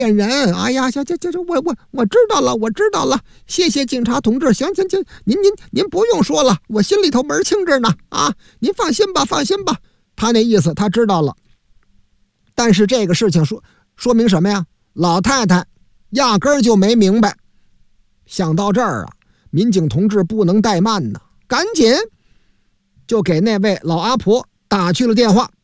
骗人！哎呀，行，我知道了，我知道了，谢谢警察同志。行，您不用说了，我心里头门清着呢啊！您放心吧，放心吧。他那意思他知道了，但是这个事情说明什么呀？老太太压根儿就没明白。想到这儿啊，民警同志不能怠慢呢，赶紧就给那位老阿婆打去了电话。